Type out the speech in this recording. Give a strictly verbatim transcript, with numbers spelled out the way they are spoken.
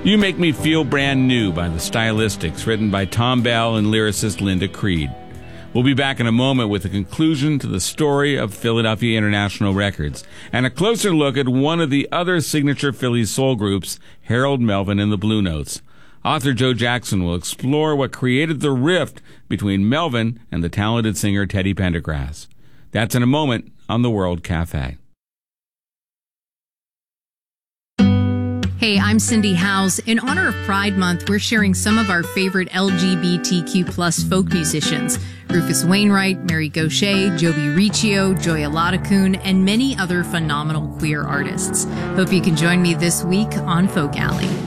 You Make Me Feel Brand New by the Stylistics, written by Tom Bell and lyricist Linda Creed. We'll be back in a moment with a conclusion to the story of Philadelphia International Records and a closer look at one of the other signature Philly soul groups, Harold Melvin and the Blue Notes. Author Joe Jackson will explore what created the rift between Melvin and the talented singer Teddy Pendergrass. That's in a moment on the World Cafe. Hey, I'm Cindy Howes. In honor of Pride Month, we're sharing some of our favorite L G B T Q plus folk musicians. Rufus Wainwright, Mary Gauthier, Joby Riccio, Joya Ladakun, and many other phenomenal queer artists. Hope you can join me this week on Folk Alley.